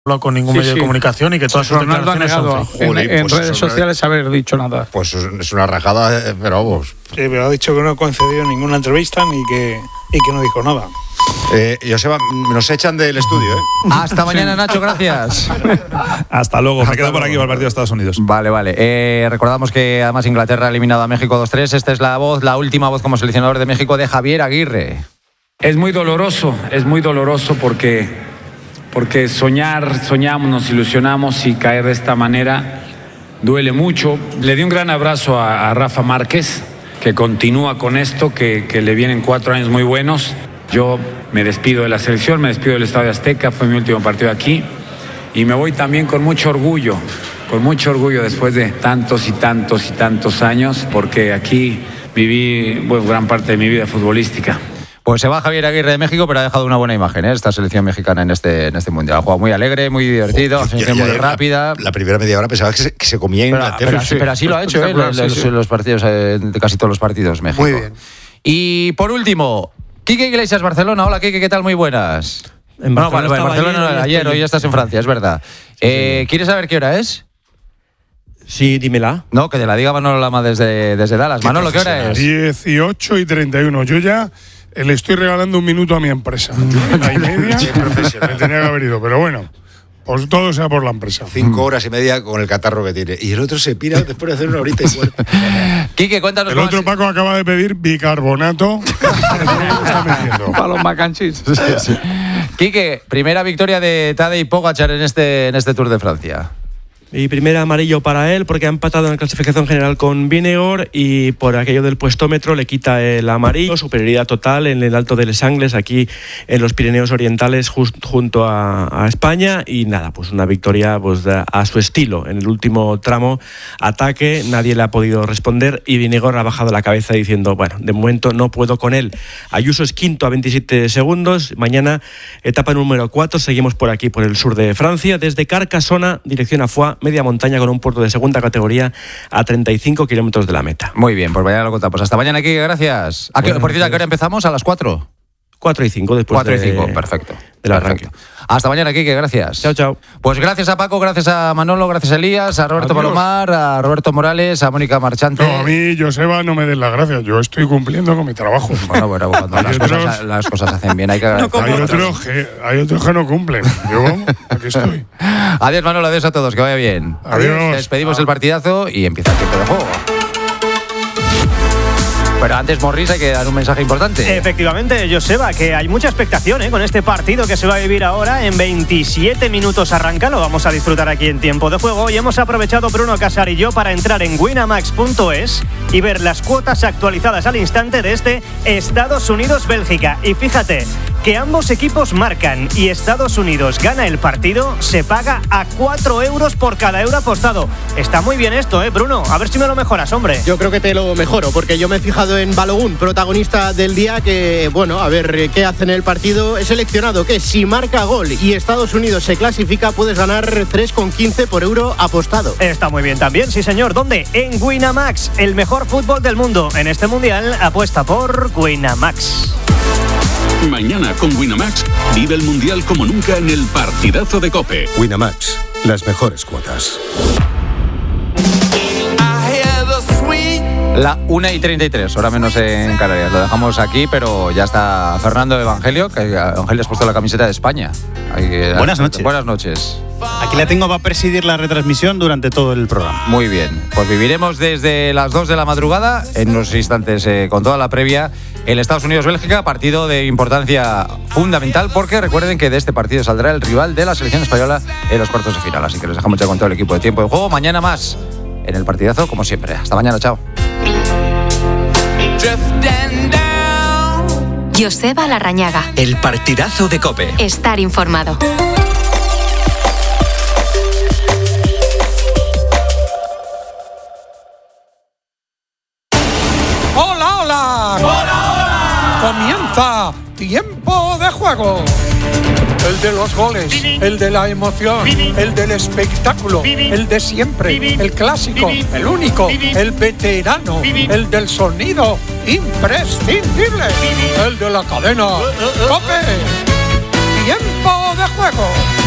con ningún medio de comunicación y que todas sus declaraciones son en redes sociales haber dicho nada. Pues es una rajada, pero vamos. Sí, pero ha dicho que no concedió ninguna entrevista y que no dijo nada. Joseba, nos echan del estudio, ¿eh? Hasta mañana, Nacho, gracias. Hasta luego. Me quedo por aquí para el partido de Estados Unidos. Vale. Recordamos que además Inglaterra ha eliminado a México 2-3. Esta es la última voz como seleccionador de México de Javier Aguirre. Es muy doloroso porque soñamos, nos ilusionamos y caer de esta manera duele mucho. Le di un gran abrazo a Rafa Márquez, que continúa con esto, que le vienen 4 años muy buenos. Yo me despido de la selección, me despido del Estadio Azteca, fue mi último partido aquí y me voy también con mucho orgullo después de tantos y tantos años, porque aquí viví gran parte de mi vida futbolística. Pues se va Javier Aguirre de México, pero ha dejado una buena imagen, esta selección mexicana en este mundial. Ha jugado muy alegre, muy divertido, muy rápida. La primera media hora pensaba que se comía Inglaterra. Pero así lo ha hecho en los partidos, de casi todos los partidos México. Muy bien. Y por último, Quique Iglesias, Barcelona. Hola, Quique, ¿qué tal? Muy buenas. En Barcelona, ayer, hoy ya estás en Francia, es verdad. Sí. ¿Quieres saber qué hora es? Sí, dímela. No, que te la diga Manolo Lama desde Dallas. Manolo, ¿qué hora es? 18:31. Yo ya le estoy regalando un minuto a mi empresa. 1:30 me tenía que haber ido, pero bueno, pues todo sea por la empresa. 5 horas y media con el catarro que tiene. Y el otro se pira después de hacer 1 horita y cuarto. Quique, cuéntanos. El otro Paco acaba de pedir bicarbonato. Para los macanchis. Sí. Quique, primera victoria de Tadej Pogačar en este Tour de Francia. Y primer amarillo para él porque ha empatado en la clasificación general con Vingegaard y por aquello del puestómetro le quita el amarillo. Superioridad total en el Alto de Les Angles, aquí en los Pirineos Orientales junto a España, y nada, pues una victoria pues a su estilo. En el último tramo, ataque, nadie le ha podido responder y Vingegaard ha bajado la cabeza diciendo, bueno, de momento no puedo con él. Ayuso es quinto a 27 segundos. Mañana etapa número 4, seguimos por aquí por el sur de Francia, desde Carcassona, dirección a Foix, media montaña con un puerto de segunda categoría a 35 kilómetros de la meta. Muy bien, pues mañana lo contamos. Hasta mañana, aquí, gracias. Por cierto, ¿a qué hora empezamos? ¿A las 4? 4:05 después 4:05, perfecto. Del arranque. Hasta mañana, Quique, gracias. Chao. Pues gracias a Paco, gracias a Manolo, gracias a Elías, a Roberto Palomar, a Roberto Morales, a Mónica Marchante. No, a mí, Joseba, no me des las gracias. Yo estoy cumpliendo con mi trabajo. Bueno, cuando las cosas se hacen bien hay que agradecer. Hay otros que no cumplen. Yo, aquí estoy. Adiós, Manolo, adiós a todos, que vaya bien. Adiós. Despedimos el partidazo y empieza el tiempo de juego. Pero antes, Morris, hay que dar un mensaje importante. Efectivamente, Joseba, que hay mucha expectación con este partido que se va a vivir ahora. En 27 minutos arranca, lo vamos a disfrutar aquí en tiempo de juego. Y hemos aprovechado, Bruno Casar y yo, para entrar en winamax.es y ver las cuotas actualizadas al instante de este Estados Unidos-Bélgica. Y fíjate que ambos equipos marcan y Estados Unidos gana el partido, se paga a 4 euros por cada euro apostado. Está muy bien esto, Bruno. A ver si me lo mejoras, hombre. Yo creo que te lo mejoro, porque yo me he fijado en Balogun, protagonista del día, que, bueno, a ver qué hace en el partido. He seleccionado que si marca gol y Estados Unidos se clasifica, puedes ganar 3,15 por euro apostado. Está muy bien también, sí señor. ¿Dónde? En Winamax, el mejor fútbol del mundo. En este mundial, apuesta por Winamax. Mañana con Winamax, vive el mundial como nunca en el partidazo de COPE. Winamax, las mejores cuotas. La 1:33, hora menos en Canarias. Lo dejamos aquí, pero ya está Fernando Evangelio, que Evangelio has puesto la camiseta de España. Buenas noches. Buenas noches. Aquí la tengo, va a presidir la retransmisión durante todo el programa. Muy bien, pues viviremos desde las 2 de la madrugada, en unos instantes con toda la previa, el Estados Unidos-Bélgica, partido de importancia fundamental, porque recuerden que de este partido saldrá el rival de la selección española en los cuartos de final. Así que les dejamos ya con todo el equipo de tiempo de juego. Mañana más en el partidazo, como siempre. Hasta mañana, chao. Joseba Larrañaga. El partidazo de COPE. Estar informado. ¡Hola, hola! ¡Hola, hola! Comienza Tiempo de Juego. El de los goles, el de la emoción, el del espectáculo, el de siempre, el clásico, el único, el veterano, el del sonido imprescindible, el de la cadena COPE. Tiempo de Juego.